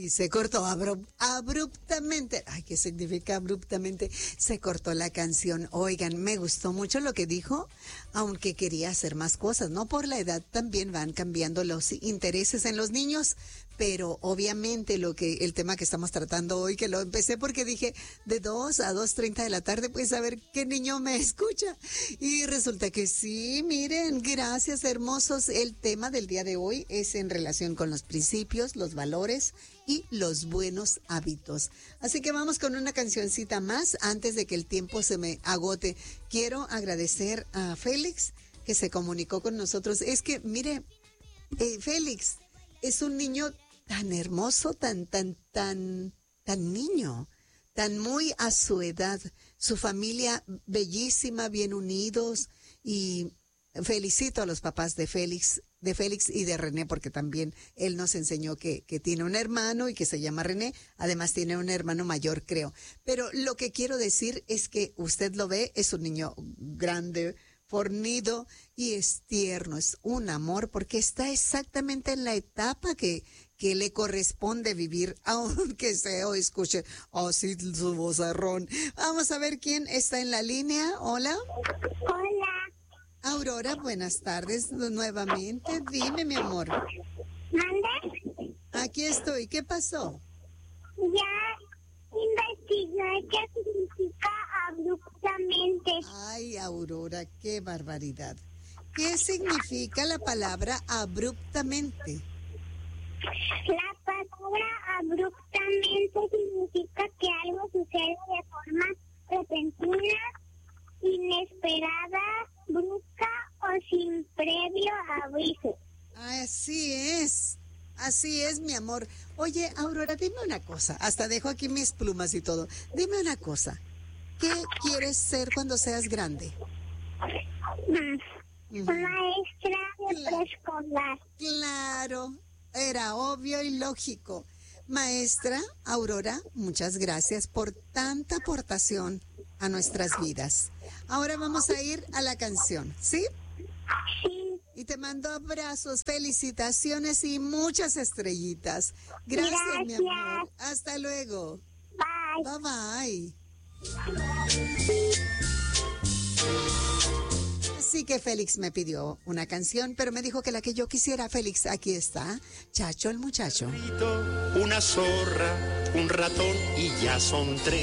Y se cortó abruptamente. Ay, ¿qué significa abruptamente? Se cortó la canción. Oigan, me gustó mucho lo que dijo, aunque quería hacer más cosas, ¿no? Por la edad también van cambiando los intereses en los niños, pero obviamente el tema que estamos tratando hoy, que lo empecé porque dije de 2 a 2:30 de la tarde, pues a ver qué niño me escucha. Y resulta que sí, miren, gracias, hermosos. El tema del día de hoy es en relación con los principios, los valores y los buenos hábitos. Así que vamos con una cancioncita más antes de que el tiempo se me agote. Quiero agradecer a Félix que se comunicó con nosotros. Es que, mire, Félix es un niño tan hermoso, tan niño, tan muy a su edad. Su familia bellísima, bien unidos, y felicito a los papás de Félix y de René, porque también él nos enseñó que tiene un hermano y que se llama René. Además tiene un hermano mayor, creo. Pero lo que quiero decir es que usted lo ve, es un niño grande, fornido, y es tierno, es un amor, porque está exactamente en la etapa que le corresponde vivir, aunque sea o escuche así su vozarrón. Vamos a ver quién está en la línea. Hola. Hola. Aurora, buenas tardes nuevamente. Dime, mi amor. ¿Mande? Aquí estoy. ¿Qué pasó? Ya investigué qué significa abruptamente. Ay, Aurora, qué barbaridad. ¿Qué significa la palabra abruptamente? La palabra abruptamente significa que algo sucede de forma repentina, inesperada, brusca o sin previo aviso. Así es, mi amor. Oye, Aurora, dime una cosa. Hasta dejo aquí mis plumas y todo. Dime una cosa. ¿Qué quieres ser cuando seas grande? Maestra de preescolar. Claro, era obvio y lógico. Maestra Aurora, muchas gracias por tanta aportación a nuestras vidas. Ahora vamos a ir a la canción, ¿sí? Sí. Y te mando abrazos, felicitaciones y muchas estrellitas. Gracias, mi amor. Hasta luego. Bye. Bye, bye. Así que Félix me pidió una canción, pero me dijo que la que yo quisiera. Félix, aquí está. Chacho el muchacho. Una zorra, un ratón y ya son 3.